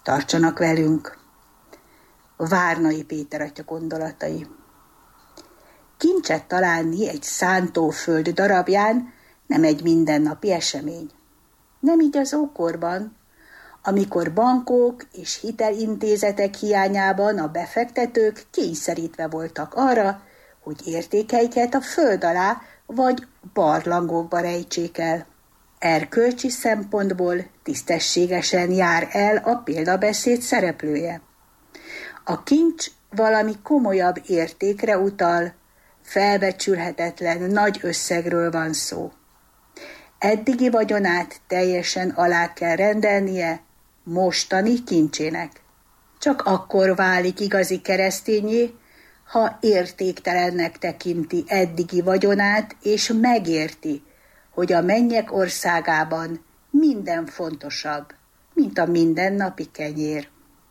Tartsanak velünk! Várnai Péter atya gondolatai. Kincset találni egy szántóföld darabján nem egy mindennapi esemény. Nem így az ókorban, amikor bankok és hitelintézetek hiányában a befektetők kényszerítve voltak arra, hogy értékeiket a föld alá vagy barlangokba rejtsék el. Erkölcsi szempontból tisztességesen jár el a példabeszéd szereplője. A kincs valami komolyabb értékre utal, felbecsülhetetlen nagy összegről van szó. Eddigi vagyonát teljesen alá kell rendelnie mostani kincsének. Csak akkor válik igazi keresztényé, ha értéktelennek tekinti eddigi vagyonát, és megérti, hogy a mennyek országában minden fontosabb, mint a mindennapi kenyér.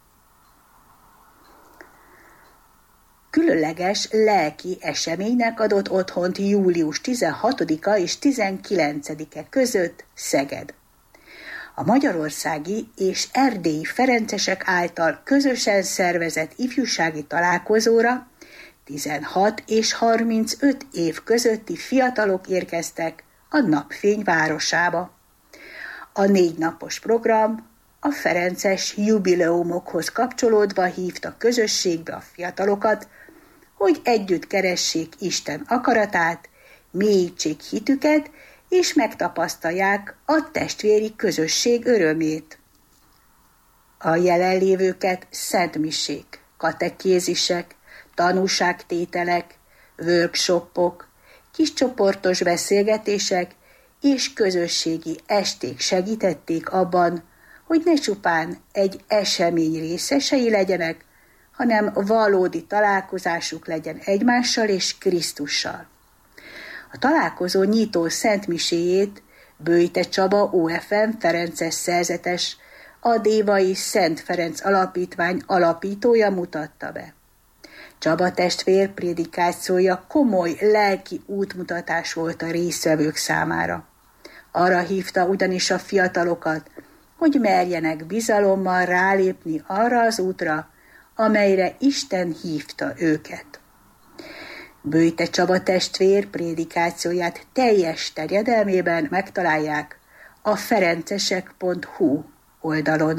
Különleges lelki eseménynek adott otthont július 16-a és 19-e között Szeged. A magyarországi és erdélyi ferencesek által közösen szervezett ifjúsági találkozóra 16 és 35 év közötti fiatalok érkeztek a Napfény városába. A 4 napos program a ferences jubileumokhoz kapcsolódva hívta közösségbe a fiatalokat, hogy együtt keressék Isten akaratát, mélyítsék hitüket, és megtapasztalják a testvéri közösség örömét. A jelenlévőket szentmisék, katekézisek, tanúságtételek, workshopok, kiscsoportos beszélgetések és közösségi esték segítették abban, hogy ne csupán egy esemény részesei legyenek, hanem valódi találkozásuk legyen egymással és Krisztussal. A találkozó nyitó szentmiséjét Böjte Csaba OFM ferences szerzetes, a Dévai Szent Ferenc Alapítvány alapítója mutatta be. Csaba testvér prédikációja komoly lelki útmutatás volt a résztvevők számára. Arra hívta ugyanis a fiatalokat, hogy merjenek bizalommal rálépni arra az útra, amelyre Isten hívta őket. Böjte Csaba testvér prédikációját teljes terjedelmében megtalálják a ferencesek.hu oldalon.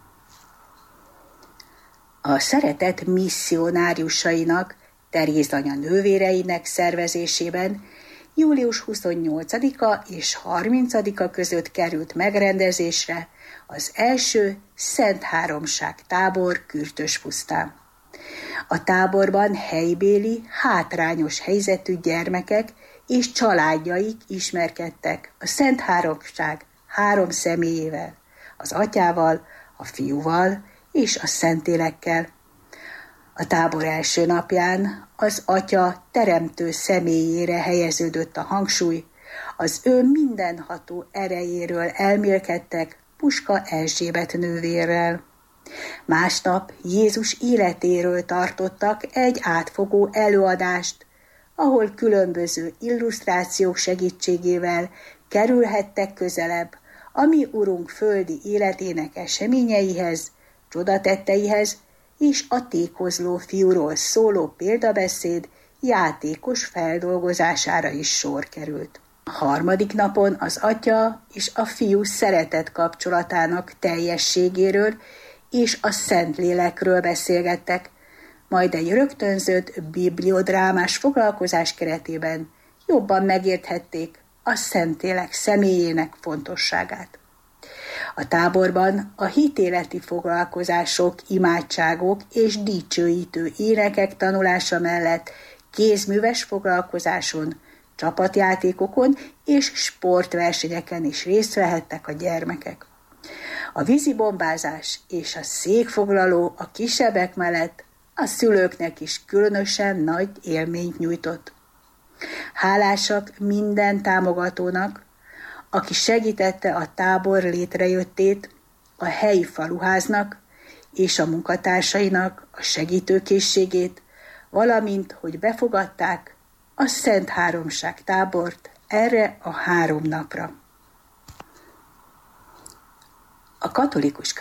A szeretet misszionáriusainak, Teréz anya nővéreinek szervezésében július 28-a és 30-a között került megrendezésre az első Szent Háromság tábor Kürtöspusztán. A táborban helybéli, hátrányos helyzetű gyermekek és családjaik ismerkedtek a Szent Háromság 3 személyével, az Atyával, a Fiúval és a Szentlélekkel. A tábor első napján az Atya teremtő személyére helyeződött a hangsúly, az ő mindenható erejéről elmélkedtek Puska Erzsébet nővérrel. Másnap Jézus életéről tartottak egy átfogó előadást, ahol különböző illusztrációk segítségével kerülhettek közelebb a mi Urunk földi életének eseményeihez, csodatetteihez és a tékozló fiúról szóló példabeszéd játékos feldolgozására is sor került. A harmadik napon az Atya és a Fiú szeretet kapcsolatának teljességéről és a Szentlélekről beszélgettek, majd egy rögtönzött bibliodrámás foglalkozás keretében jobban megérthették a Szentlélek személyének fontosságát. A táborban a hitéleti foglalkozások, imádságok és dicsőítő énekek tanulása mellett kézműves foglalkozáson, csapatjátékokon és sportversenyeken is részt vehettek a gyermekek. A vízibombázás és a székfoglaló a kisebbek mellett a szülőknek is különösen nagy élményt nyújtott. Hálásak minden támogatónak, aki segítette a tábor létrejöttét, a helyi faluháznak és a munkatársainak a segítőkészségét, valamint, hogy befogadták a Szent Háromság tábort erre a 3 napra. A katolikus